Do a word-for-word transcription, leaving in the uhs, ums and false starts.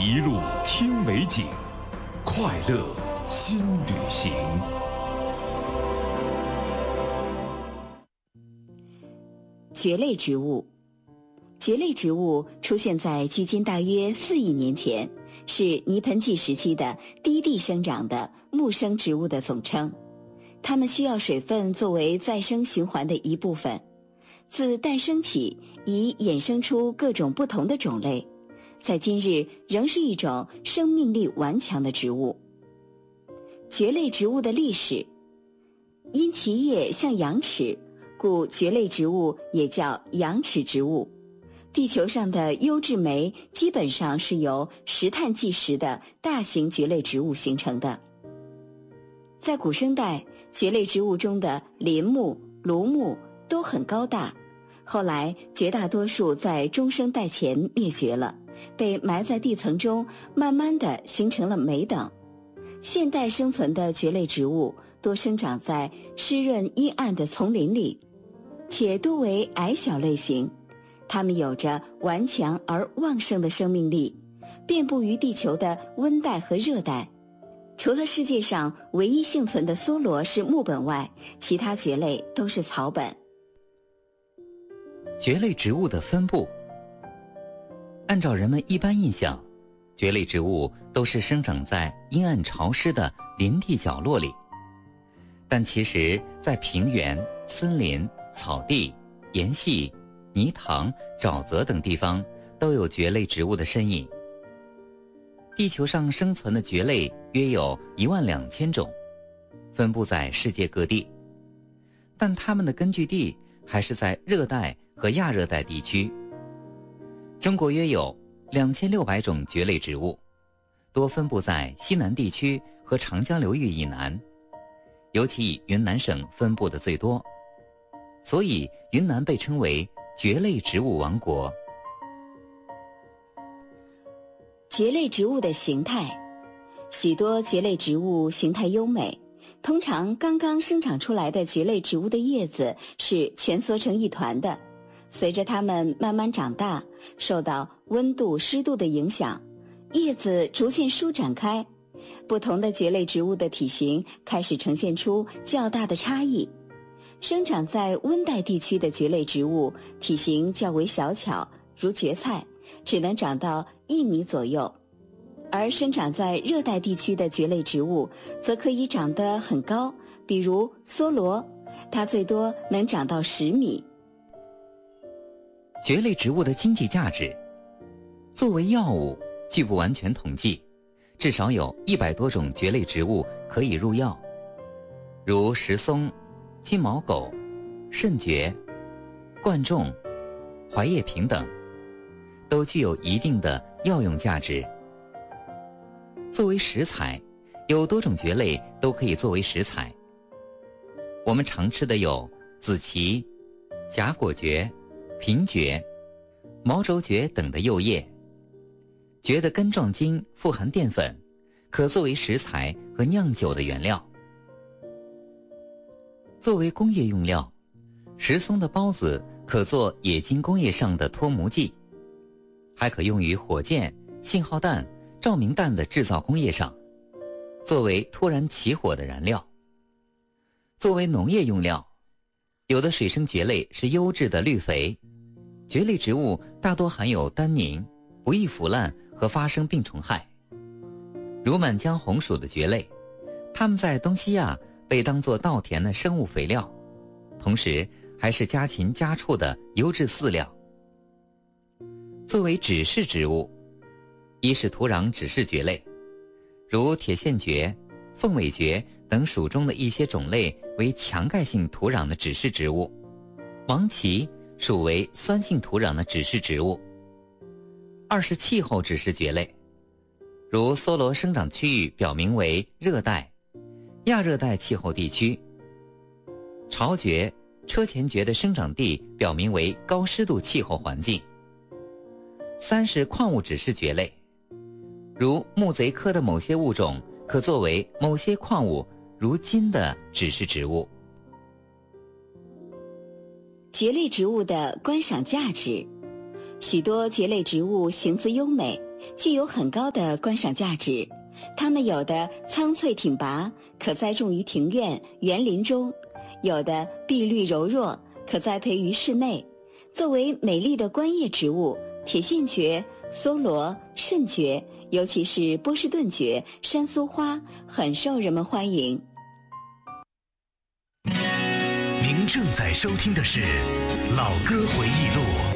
一路听美景，快乐新旅行。 蕨类植物，蕨类植物出现在距今大约四亿年前，是泥盆纪时期的低地生长的木生植物的总称。它们需要水分作为再生循环的一部分。自诞生起，已衍生出各种不同的种类，在今日仍是一种生命力顽强的植物。蕨类植物的历史，因其叶像羊齿，故蕨类植物也叫羊齿植物。地球上的优质酶基本上是由石炭纪时的大型蕨类植物形成的。在古生代，蕨类植物中的林木、芦木都很高大，后来绝大多数在中生代前灭绝了，被埋在地层中，慢慢地形成了煤等。现代生存的蕨类植物多生长在湿润阴暗的丛林里，且多为矮小类型，它们有着顽强而旺盛的生命力，遍布于地球的温带和热带。除了世界上唯一幸存的梭罗是木本外，其他蕨类都是草本。 蕨类植物的分布，按照人们一般印象，蕨类植物都是生长在阴暗潮湿的林地角落里，但其实在平原、森林、草地、岩隙、泥塘、沼泽等地方都有蕨类植物的身影。地球上生存的蕨类约有一万两千种，分布在世界各地，但它们的根据地还是在热带和亚热带地区。中国约有两千六百种蕨类植物，多分布在西南地区和长江流域以南，尤其以云南省分布的最多，所以云南被称为蕨类植物王国。 蕨类植物的形态，许多蕨类植物形态优美，通常刚刚生长出来的蕨类植物的叶子是蜷缩成一团的，随着它们慢慢长大，受到温度、湿度的影响，叶子逐渐舒展开，不同的蕨类植物的体型开始呈现出较大的差异。生长在温带地区的蕨类植物体型较为小巧，如蕨菜，只能长到一米左右，而生长在热带地区的蕨类植物则可以长得很高，比如梭罗，它最多能长到十米。 蕨类植物的经济价值，作为药物，据不完全统计，至少有一百多种蕨类植物可以入药，如石松、金毛狗、肾蕨、贯众、槐叶萍等，都具有一定的药用价值。作为食材，有多种蕨类都可以作为食材。我们常吃的有子萁、假果蕨、平蕨、毛轴蕨等的幼叶。蕨的根状茎富含淀粉，可作为食材和酿酒的原料。作为工业用料，石松的孢子可做冶金工业上的脱模剂，还可用于火箭、信号弹、照明弹的制造工业上，作为突然起火的燃料。作为农业用料，有的水生蕨类是优质的绿肥。蕨类植物大多含有单宁，不易腐烂和发生病虫害。如满江红属的蕨类，它们在东西亚被当作稻田的生物肥料，同时还是家禽家畜的优质饲料。作为指示植物，一是土壤指示蕨类，如铁线蕨、凤尾蕨等属中的一些种类为强钙性土壤的指示植物，芒萁属为酸性土壤的指示植物。二是气候指示蕨类，如梭罗生长区域表明为热带、亚热带气候地区，巢蕨、车前蕨的生长地表明为高湿度气候环境。三是矿物指示蕨类，如木贼科的某些物种可作为某些矿物如金的指示植物。 蕨类植物的观赏价值，许多蕨类植物形姿优美， 具有很高的观赏价值。它们有的苍翠挺拔，可栽种于庭院、园林中；有的碧绿柔弱，可栽培于室内。作为美丽的观叶植物，铁线蕨、搜罗、肾蕨，尤其是波士顿蕨、山苏花，很受人们欢迎。 您正在收听的是《老歌回忆录》。